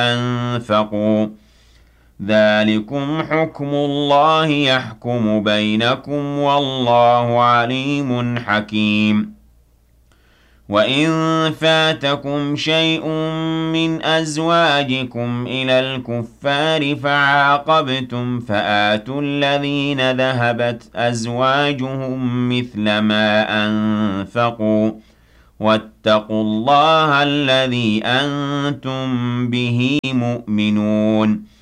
أنفقوا ذلكم حكم الله يحكم بينكم والله عليم حكيم وإن فاتكم شيء من أزواجكم إلى الكفار فعاقبتم فآتوا الذين ذهبت أزواجهم مثل ما أنفقوا واتقوا الله الذي أنتم به مؤمنون